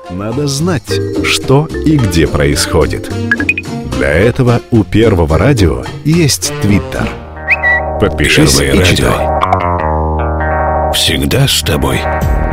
Надо знать, что и где происходит. Для этого у Первого радио есть Твиттер. Подпишись Первое и радио. читай. Всегда с тобой.